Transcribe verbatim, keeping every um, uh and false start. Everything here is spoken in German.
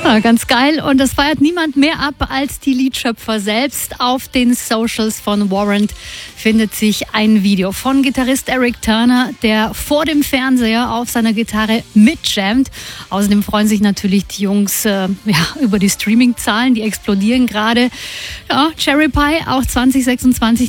Ja, ganz geil. Und das feiert niemand mehr ab als die Liedschöpfer selbst. Auf den Socials von Warrant findet sich ein Video von Gitarrist Eric Turner, der vor dem Fernseher auf seiner Gitarre mitjammt. Außerdem freuen sich natürlich die Jungs äh, ja, über die Streaming-Zahlen, die explodieren gerade. Ja, Cherry Pie, auch zwanzig sechsundzwanzig